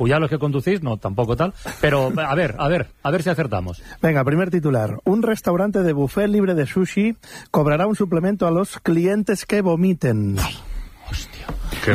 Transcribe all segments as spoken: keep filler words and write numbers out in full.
cuidado los que conducís, no, tampoco tal, pero a ver, a ver, a ver si acertamos. Venga, primer titular. Un restaurante de buffet libre de sushi cobrará un suplemento a los clientes que vomiten. Hostia.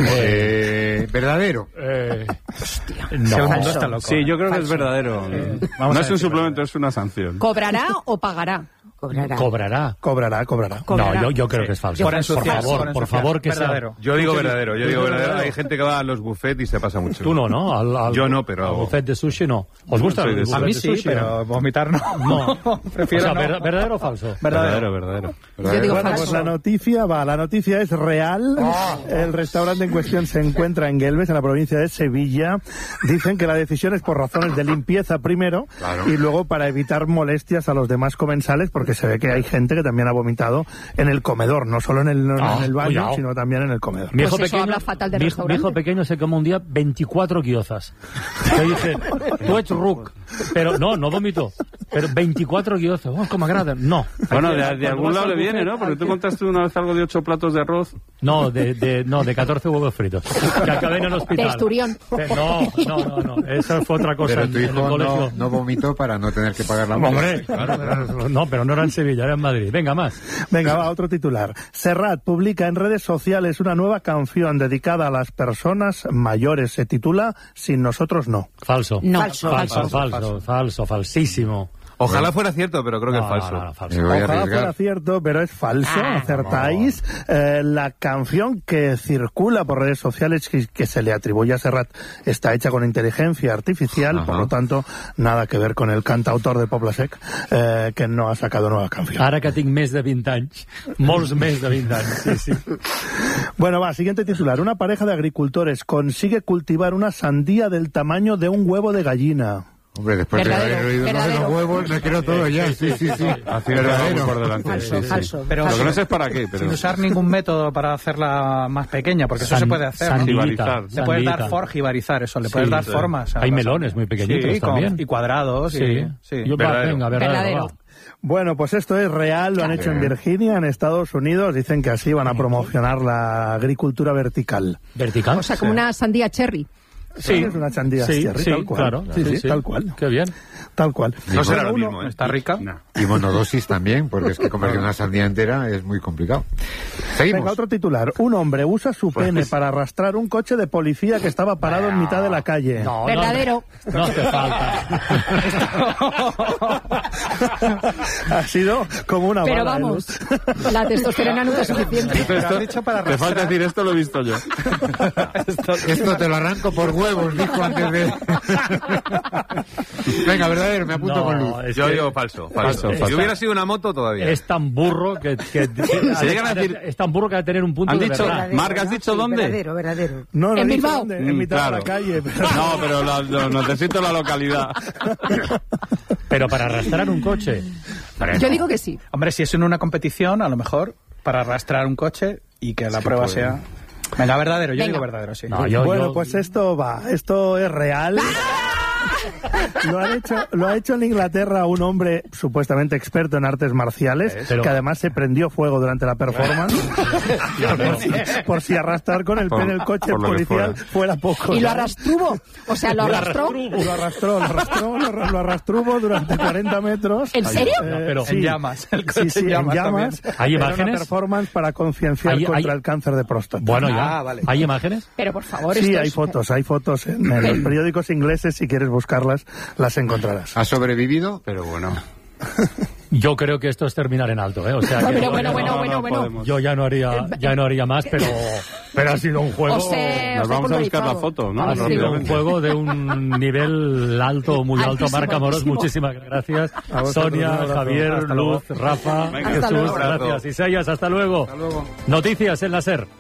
Eh, ¿Verdadero? Eh, Hostia. no, El mundo está loco. Sí, yo creo Falso. que es verdadero. Eh, no es un suplemento, es una sanción. ¿Cobrará o pagará? Cobrará. Cobrará. Cobrará, cobrará. Cobrará. No, yo, yo creo Sí. que es falso. Yo Por, falso. por Por favor, por ensuciar. favor que Verdadero. sea. Yo digo verdadero, yo digo verdadero. verdadero. Hay gente que va a los buffets y se pasa mucho. Tú no, ¿no? Al, al, Yo no, pero- Al buffet de sushi no. ¿Os gusta? soy de el eso. buffet A mí de sí, sushi, pero vomitar no. No. Prefiero o sea, no. ¿verdad- ¿verdadero o falso? Verdadero, verdadero. Yo digo Bueno, falso. pues la noticia va, la noticia es real. El restaurante en cuestión se encuentra en Guelves, en la provincia de Sevilla. Dicen que la decisión es por razones de limpieza primero Claro. y luego para evitar molestias a los demás comensales, porque se ve que hay gente que también ha vomitado en el comedor, no solo en el, no Ah, en el baño, cuidado. sino también en el comedor. Mi hijo, Pues eso pequeño, habla fatal del mi, hijo, mi hijo restaurante. pequeño se come un día veinticuatro guiozas. Que dice, tú ets ruc. Pero no, no vomito. Pero veinticuatro guiozas. Oh, com m'agrada. No. Bueno, de, de Cuando algún vas lado al le viene, buffet, ¿no? Porque hay tú que- contaste una vez algo de ocho platos de arroz. No, de, de, no, de catorce huevos fritos. Que acabé en el hospital. De Esturión. Eh, No, no, no, no. Eso fue otra cosa. Pero en- tu en el hijo colegio. no, no vomitó para no tener que pagar la multa. Hombre, claro, no, pero no era en Sevilla, era en Madrid. Venga, más. Venga, va, otro titular. Serrat publica en redes sociales una nueva canción dedicada a las personas mayores. Se titula Sin nosotros no. Falso. No. Falso. Falso, Falso, falso, falso. falso, falsísimo. Ojalá fuera cierto, pero creo que No, es falso. no, no, falso. Me voy a Ojalá arriesgar. fuera cierto, pero es falso. Ah, Acertáis. Eh, la canción que circula por redes sociales que, que se le atribuye a Serrat está hecha con inteligencia artificial, Ajá. por lo tanto, nada que ver con el cantautor de Pobla Sec, eh, que no ha sacado nueva canción. Ara que tinc més de vint anys, molts més de vint anys, sí, sí. Bueno, va, siguiente titular. Una pareja de agricultores consigue cultivar una sandía del tamaño de un huevo de gallina. Hombre, después Verdadero, de haber oído no de verdadero. los huevos, me quiero todo ya. Sí, sí, sí. Haciendo Verdadero. por delante. Falso, Sí, sí. falso. Pero Falso. lo que no sé es para qué, pero... Sin usar ningún método para hacerla más pequeña, porque eso San- se puede hacer, ¿no? sandita, Jibarizar. Le puedes dar sandita. for, jibarizar, eso, le puedes Sí, dar sí. formas. a Hay la melones sandía. muy pequeñitos Sí, con- también. y cuadrados. Sí, y, sí. Yo, va, Verdadero. venga, verdadero, Verdadero. va. Bueno, pues esto es real, lo han hecho en Virginia, en Estados Unidos. Dicen que así van a promocionar la agricultura vertical. ¿Vertical? O sea, como una sandía cherry. Sí, es una sandía sí, cherry, sí, tal cual. claro. Sí, sí, tal cual. Qué bien. Tal cual. No será lo Bueno, mismo, ¿eh? ¿Está rica? No. Y monodosis también, porque es que comerse una sandía entera es muy complicado. Seguimos. Venga, otro titular. Un hombre usa su pene para arrastrar un coche de policía que estaba parado en mitad de la calle. No, Verdadero. No, no hace falta. Ha sido como una Pero bala, ¿eh, vamos, Luz? la testosterona nunca es suficiente. Pero has dicho para Te falta arrastrar. decir esto, lo he visto yo. Esto te lo arranco por huevos, dijo antes de... Venga, verdadero, me apunto No, con luz. es Yo que- digo falso, Falso, falso. falso. Si hubiera sido una moto, todavía. Es tan burro que, que, que- Se llegan a decir- es tan burro que va a tener un punto Han de dicho- verdad. Verdadero, Marc, ¿has ¿no? dicho Sí, dónde? Verdadero, verdadero. No, no En he dicho Bilbao. dónde, en mitad Claro. de la calle. Pero... No, pero la- lo- necesito la localidad. Pero para arrastrar un coche. Yo digo que sí. Hombre, si es en una competición, a lo mejor, para arrastrar un coche y que la prueba sea... Venga, verdadero, yo Venga. digo verdadero, sí. No, yo, bueno, yo- pues esto va, esto es real. Lo, han hecho, lo ha hecho en Inglaterra un hombre supuestamente experto en artes marciales, Pero- que además se prendió fuego durante la performance, por, si, por si arrastrar con el Por- pene el coche por lo que policial fuera poco. Y lo ¿sabes? arrastruvo. O sea, lo arrastró. Lo arrastró, lo arrastró, lo, lo arrastró durante cuarenta metros. ¿En serio? Eh, No, pero- sí. En llamas, el coche Sí, sí, en llamas en llamas. ¿Hay Era imágenes? una performance para concienciar Hay- contra hay- el cáncer de próstata. Bueno, ya. Ah, vale. ¿Hay imágenes? Pero por favor, Sí, esto hay es- fotos, hay fotos en, en los periódicos ingleses, si quieres buscarlas, las encontrarás. Ha sobrevivido, Pero bueno. Yo creo que esto es terminar en alto, ¿eh? O sea, que Pero yo- bueno, yo- bueno, no, bueno, no bueno. podemos. Yo ya no haría, ya no haría más, pero, pero ha sido un juego. O sea, Nos os he vamos a buscar la pulverizado. foto, ¿no? Ha sido un Rápidamente. juego de un nivel alto, muy alto. Altísimo, Marc Amorós, altísimo. muchísimas gracias. A vosotros, Sonia, un abrazo. Javier, Hasta Luz, luego. Rafa, Venga, Jesús, hasta luego. gracias. Isayas, hasta luego. Hasta luego. Noticias en la SER.